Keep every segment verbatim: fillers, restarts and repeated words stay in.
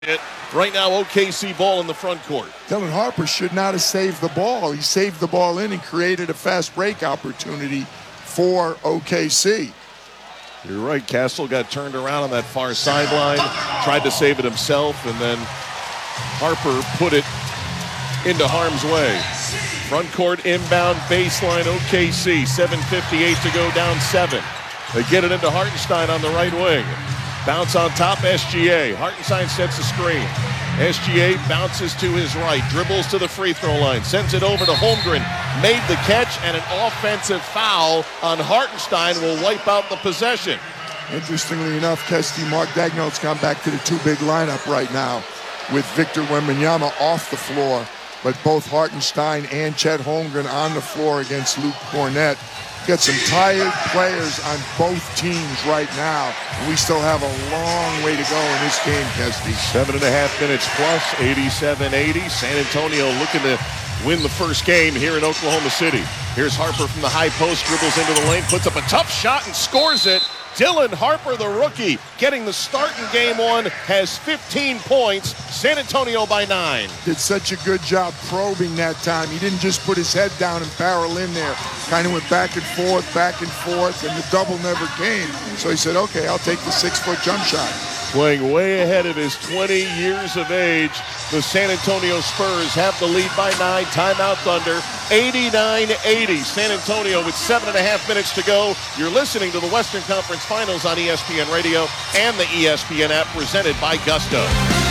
Right now, O K C ball in the front court. Dylan Harper should not have saved the ball. He saved the ball in and created a fast break opportunity for O K C. You're right. Castle got turned around on that far sideline, tried to save it himself, and then Harper put it into harm's way. Front court inbound baseline O K C. seven fifty-eight to go, down seven. They get it into Hartenstein on the right wing. Bounce on top, S G A. Hartenstein sets the screen. S G A bounces to his right, dribbles to the free throw line, sends it over to Holmgren. Made the catch, and an offensive foul on Hartenstein will wipe out the possession. Interestingly enough, Kesty, Mark Daigneault's gone back to the two-big lineup right now with Victor Wembanyama off the floor, but both Hartenstein and Chet Holmgren on the floor against Luke Kornet. Got some tired players on both teams right now. We still have a long way to go in this game, Kesty. Seven and a half minutes plus, eighty-seven eighty. San Antonio looking to win the first game here in Oklahoma City. Here's Harper from the high post, dribbles into the lane, puts up a tough shot and scores it. Dylan Harper, the rookie, getting the start in game one, has fifteen points. San Antonio by nine. Did such a good job probing that time. He didn't just put his head down and barrel in there. Kind of went back and forth, back and forth, and the double never came. So he said, okay, I'll take the six-foot jump shot. Playing way ahead of his twenty years of age, the San Antonio Spurs have the lead by nine. Timeout Thunder, eighty-nine eighty. San Antonio with seven and a half minutes to go. You're listening to the Western Conference Finals on E S P N Radio and the E S P N app, presented by Gusto.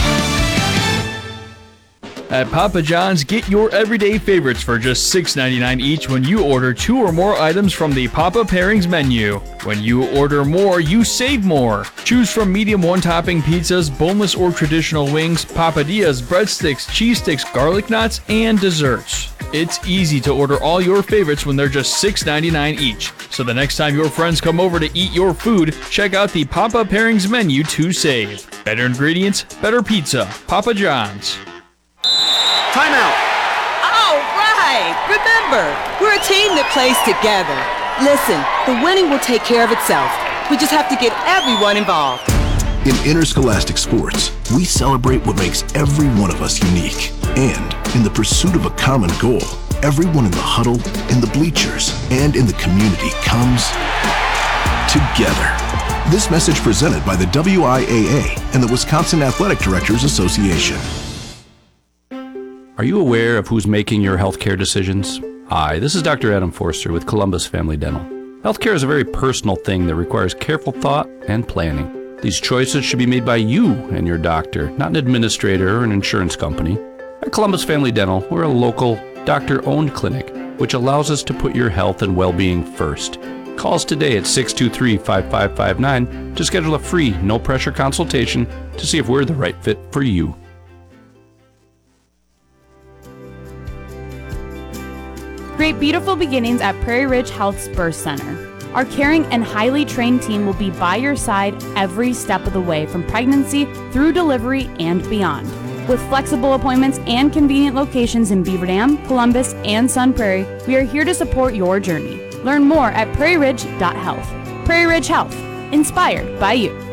At Papa John's, get your everyday favorites for just six ninety-nine each when you order two or more items from the Papa Pairings menu. When you order more, you save more. Choose from medium one-topping pizzas, boneless or traditional wings, papadillas, breadsticks, cheese sticks, garlic knots, and desserts. It's easy to order all your favorites when they're just six ninety-nine each. So the next time your friends come over to eat your food, check out the Papa Pairings menu to save. Better ingredients, better pizza. Papa John's. Timeout. All right. Remember, we're a team that plays together. Listen, the winning will take care of itself. We just have to get everyone involved. In interscholastic sports, we celebrate what makes every one of us unique. And in the pursuit of a common goal, everyone in the huddle, in the bleachers, and in the community comes together. This message presented by the W I A A and the Wisconsin Athletic Directors Association. Are you aware of who's making your healthcare decisions? Hi, this is Doctor Adam Forster with Columbus Family Dental. Healthcare is a very personal thing that requires careful thought and planning. These choices should be made by you and your doctor, not an administrator or an insurance company. At Columbus Family Dental, we're a local, doctor-owned clinic, which allows us to put your health and well-being first. Call us today at six two three, five five five nine to schedule a free, no-pressure consultation to see if we're the right fit for you. Create beautiful beginnings at Prairie Ridge Health's Birth Center. Our caring and highly trained team will be by your side every step of the way, from pregnancy through delivery and beyond. With flexible appointments and convenient locations in Beaver Dam, Columbus, and Sun Prairie, we are here to support your journey. Learn more at prairie ridge dot health. Prairie Ridge Health, inspired by you.